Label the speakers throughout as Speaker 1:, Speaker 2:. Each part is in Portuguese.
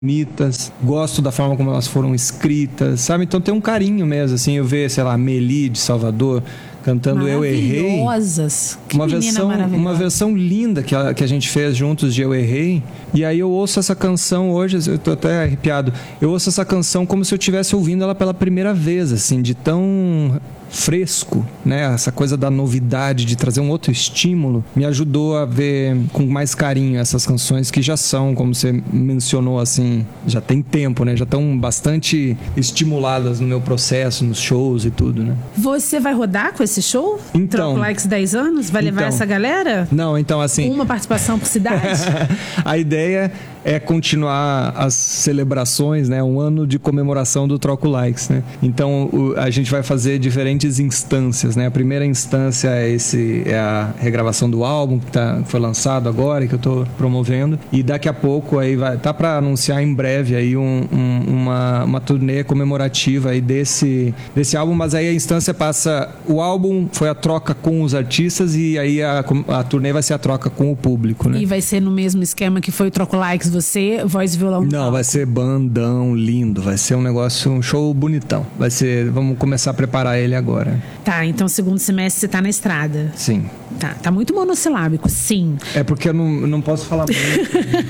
Speaker 1: bonitas, gosto da forma como elas foram escritas, sabe? Então tem um carinho mesmo, assim, eu ver, sei lá, Meli de Salvador cantando Eu Errei.
Speaker 2: Maravilhosas. Que menina maravilhosa.
Speaker 1: Uma versão linda que a gente fez juntos de Eu Errei. E aí eu ouço essa canção hoje, eu tô até arrepiado, eu ouço essa canção como se eu estivesse ouvindo ela pela primeira vez, assim, de tão fresco, né? Essa coisa da novidade, de trazer um outro estímulo, me ajudou a ver com mais carinho essas canções que já são, como você mencionou, assim, já tem tempo, né? Já estão bastante estimuladas no meu processo, nos shows e tudo, né?
Speaker 2: Você vai rodar com esse show?
Speaker 1: Então,
Speaker 2: Troco-Likes 10 anos? Vai levar essa galera?
Speaker 1: Não, então assim...
Speaker 2: Uma participação por cidade?
Speaker 1: A ideia é continuar as celebrações, né? Um ano de comemoração do Troco-Likes, né? Então, a gente vai fazer diferentes instâncias, né? A primeira instância é a regravação do álbum que foi lançado agora, que eu estou promovendo, e daqui a pouco aí tá para anunciar em breve aí uma turnê comemorativa aí desse álbum, mas aí a instância passa, o álbum foi a troca com os artistas e aí a turnê vai ser a troca com o público, né?
Speaker 2: E vai ser no mesmo esquema que foi o Troco-Likes, você, voz e violão?
Speaker 1: Não, vai ser bandão, lindo, vai ser um show bonitão, vamos começar a preparar ele agora.
Speaker 2: Tá, então segundo semestre você tá na estrada.
Speaker 1: Sim.
Speaker 2: Tá muito monossilábico, sim.
Speaker 1: É porque eu não posso falar muito.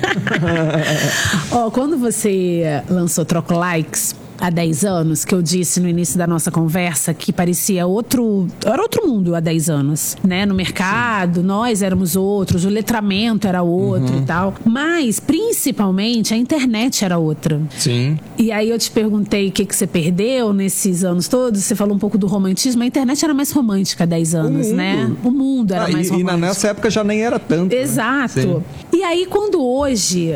Speaker 2: Quando você lançou Troco-Likes há 10 anos, que eu disse no início da nossa conversa que parecia era outro mundo há 10 anos, né? No mercado, sim, nós éramos outros, o letramento era outro e tal, mas principalmente a internet era outra.
Speaker 1: Sim.
Speaker 2: E aí eu te perguntei o que você perdeu nesses anos todos, você falou um pouco do romantismo, a internet era mais romântica há 10 anos, né? O mundo era mais romântico.
Speaker 1: E nessa época já nem era tanto.
Speaker 2: Exato. Né? E aí quando hoje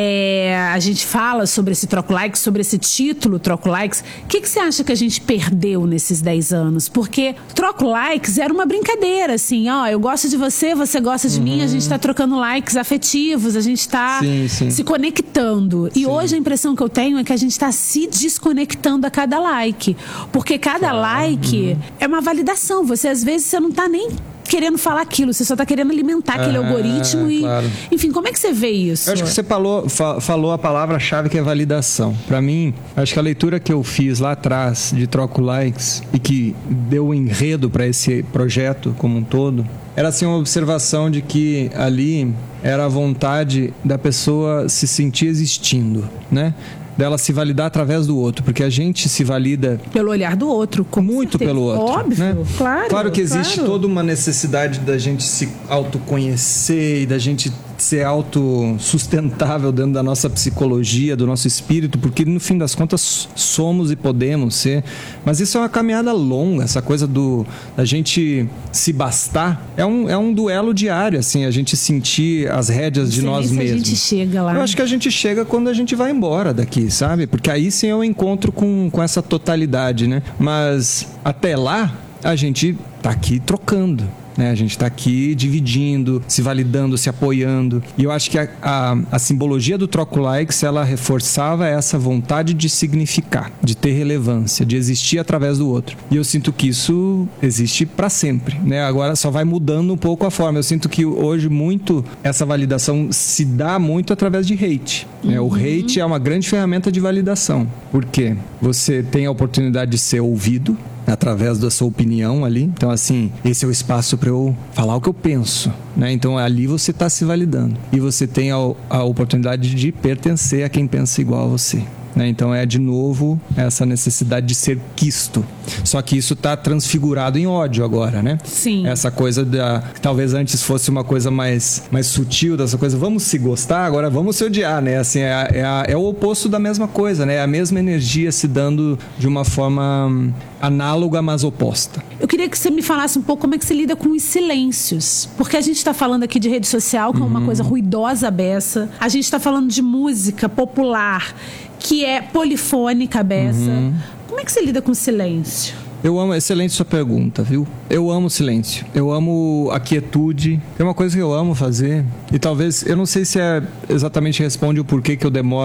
Speaker 2: a gente fala sobre esse Troco-Likes, sobre esse título Troco-Likes, o que você acha que a gente perdeu nesses 10 anos? Porque Troco-Likes era uma brincadeira, assim, eu gosto de você, você gosta de mim, a gente tá trocando likes afetivos, a gente tá se conectando. E hoje a impressão que eu tenho é que a gente tá se desconectando a cada like. Porque cada like é uma validação. Você, às vezes, você não tá nem querendo falar aquilo, você só tá querendo alimentar aquele algoritmo e... Claro. Enfim, como é que você vê isso?
Speaker 1: Eu acho que você falou a palavra-chave que é validação. Pra mim, acho que a leitura que eu fiz lá atrás de Troco-Likes e que deu o enredo pra esse projeto como um todo, era assim uma observação de que ali era a vontade da pessoa se sentir existindo, né? Dela se validar através do outro, porque a gente se valida
Speaker 2: pelo olhar do outro,
Speaker 1: muito certeza. Pelo outro,
Speaker 2: óbvio,
Speaker 1: né?
Speaker 2: Claro
Speaker 1: que existe toda uma necessidade da gente se autoconhecer e da gente ser autossustentável dentro da nossa psicologia, do nosso espírito, porque no fim das contas somos e podemos ser, mas isso é uma caminhada longa, essa coisa da gente se bastar, é um duelo diário, assim, a gente sentir as rédeas de nós mesmos.
Speaker 2: A gente chega lá.
Speaker 1: Eu acho que a gente chega quando a gente vai embora daqui, sabe? Porque aí sim eu encontro com essa totalidade, né? Mas até lá a gente tá aqui trocando, né? A gente está aqui dividindo, se validando, se apoiando. E eu acho que a simbologia do Troco-Likes, ela reforçava essa vontade de significar, de ter relevância, de existir através do outro. E eu sinto que isso existe para sempre, né? Agora só vai mudando um pouco a forma. Eu sinto que hoje muito essa validação se dá muito através de hate, né? O hate é uma grande ferramenta de validação. Por quê? Você tem a oportunidade de ser ouvido através da sua opinião ali. Então, assim, esse é o espaço para eu falar o que eu penso, né? Então, ali você está se validando. E você tem a oportunidade de pertencer a quem pensa igual a você, né? Então, é de novo essa necessidade de ser quisto. Só que isso está transfigurado em ódio agora, né?
Speaker 2: Sim.
Speaker 1: Essa coisa que talvez antes fosse uma coisa mais sutil, dessa coisa, vamos se gostar, agora vamos se odiar, né? Assim, é o oposto da mesma coisa, né? É a mesma energia se dando de uma forma análoga, mas oposta.
Speaker 2: Eu queria que você me falasse um pouco como é que você lida com os silêncios. Porque a gente está falando aqui de rede social, que é uma coisa ruidosa beça. A gente está falando de música popular, que é polifônica beça. Como é que você lida com o silêncio?
Speaker 1: Eu amo, excelente sua pergunta, viu? Eu amo o silêncio, eu amo a quietude. É uma coisa que eu amo fazer. E talvez, eu não sei se exatamente responde o porquê que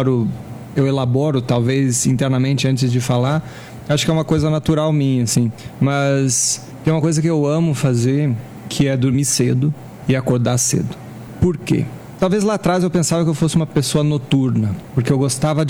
Speaker 1: eu elaboro, talvez internamente antes de falar. Acho que é uma coisa natural minha, assim. Mas tem uma coisa que eu amo fazer, que é dormir cedo e acordar cedo. Por quê? Talvez lá atrás eu pensava que eu fosse uma pessoa noturna, porque eu gostava